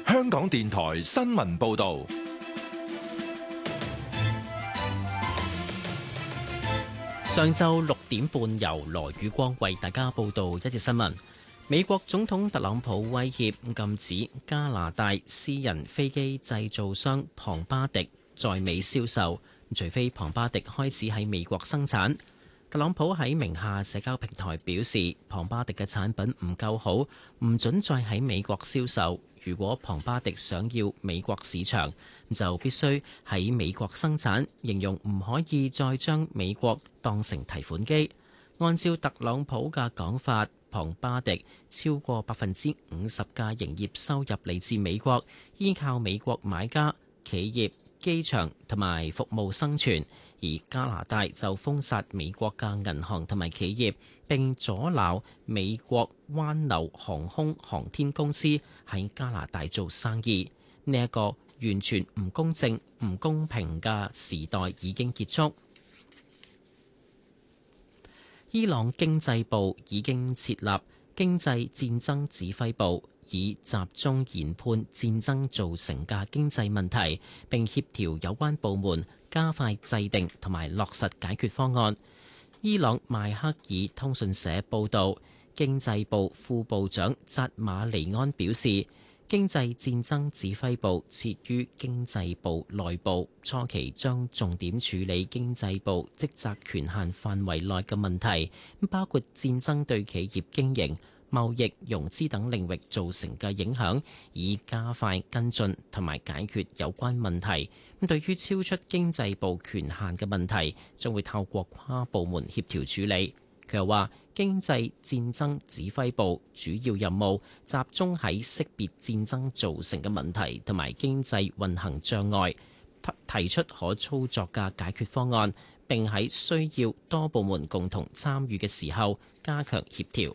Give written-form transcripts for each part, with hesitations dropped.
香港電台新聞報道。 上晝6點半，由羅宇光為大家報道一節新聞。美國總統特朗普威脅禁止加拿大私人飛機製造商龐巴迪在美銷售，除非龐巴迪開始喺美國生產。特朗普喺名下社交平台表示，龐巴迪嘅產品唔夠好，唔准再喺美國銷售。如果龐巴迪想要美國市場，就必須喺美國生產，形容唔可以再將美國當成提款機。按照特朗普嘅講法，龐巴迪超過50%嘅營業收入嚟自美國，依靠美國買家、企業、機場同埋服務生存。而加拿大就封殺美國嘅銀行同埋企業，並阻撓美國灣流航空航天公司喺加拿大做生意。呢一個完全唔公正、唔公平嘅時代已經結束。伊朗經濟部已經設立經濟戰爭指揮部，以集中研判戰爭造成嘅經濟問題，並協調有關部門加快制定同埋落實解決方案。伊朗邁克爾通訊社報導，經濟部副部長扎馬尼安表示，經濟戰爭指揮部設於經濟部內部，初期將重點處理經濟部職責權限範圍內嘅問題，包括戰爭對企業經營、貿易、融資等領域造成嘅影響，以加快跟進同埋解決有關問題。對於超出經濟部權限嘅問題，將會透過跨部門協調處理。佢又話，經濟戰爭指揮部主要任務集中喺識別戰爭造成嘅問題同埋經濟運行障礙，提出可操作嘅解決方案，並喺需要多部門共同參與嘅時候加強協調。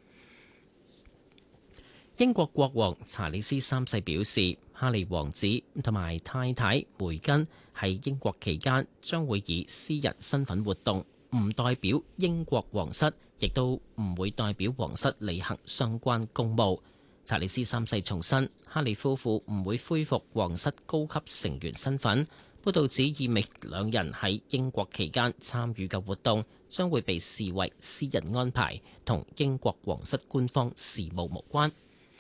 英國國王查理斯三世表示，哈利王子同埋太太梅根喺英國期間將會以私人身份活動，唔代表英國皇室，亦都唔會代表皇室履行相關公務。查理斯三世重申，哈利夫婦唔會恢復皇室高級成員身份。報導指，意味兩人喺英國期間參與嘅活動將會被視為私人安排，同英國皇室官方事務無關。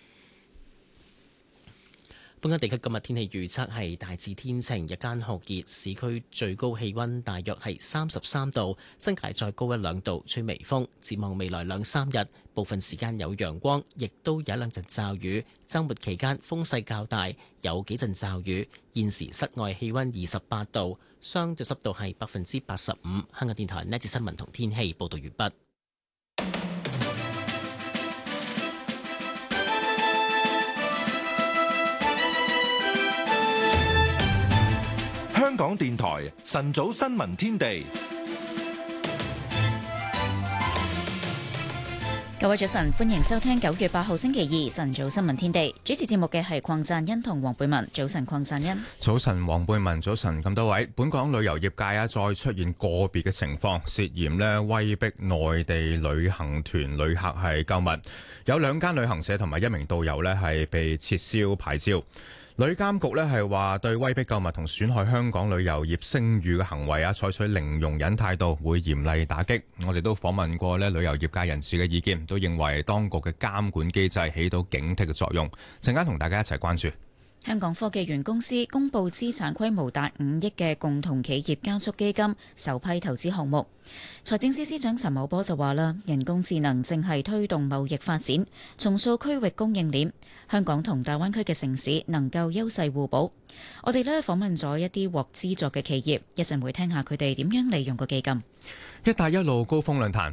本港地區今日天氣預測係大致天晴，日間酷熱，市區最高氣溫大約係33度，新界再高1-2度，吹微風。展望未來2-3日，部分時間有陽光，亦都有一兩陣驟雨。週末期間風勢較大，有幾陣驟雨。現時室外氣溫28度，相對濕度係85%。香港電台呢節新聞同天氣報道完畢。 香港電台晨早新聞天地， 各位早晨，歡迎收聽9月8號星期二晨早新聞天地。主持節目嘅係鄺贊恩同黃貝文。早晨，鄺贊恩。早晨，黃貝文。早晨，咁多位。本港旅遊業界再出現個別嘅情況，涉嫌威逼內地旅行團旅客係購物，有2間旅行社同埋1名導遊係被撤銷牌照。旅監局係話對威逼購物同損害香港旅遊業聲譽嘅行為採取零容忍態度，會嚴厲打擊。我哋都訪問過旅遊業界人士嘅意見，都認為當局嘅監管機制起到警惕嘅作用。陣間同大家一齊關注。香港科技園公司公布資產規模達5億嘅共同企業加速基金首批投資項目。財政司司長陳茂波就話啦，人工智能正係推動貿易發展，重塑區域供應鏈。香港同大灣區嘅城市能夠優勢互補。我哋訪問咗一啲獲資助嘅企業，一陣會聽下佢哋點樣利用個基金。一帶一路高峰論壇